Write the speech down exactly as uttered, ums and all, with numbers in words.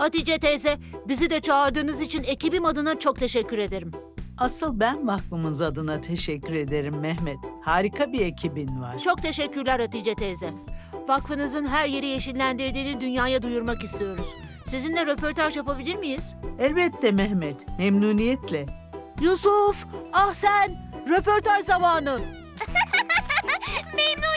Hatice teyze, bizi de çağırdığınız için ekibim adına çok teşekkür ederim. Asıl ben vakfımız adına teşekkür ederim Mehmet. Harika bir ekibin var. Çok teşekkürler Hatice teyze. Vakfınızın her yeri yeşillendirdiğini dünyaya duyurmak istiyoruz. Sizinle röportaj yapabilir miyiz? Elbette Mehmet, memnuniyetle. Yusuf, ah sen, röportaj zamanı. Memnun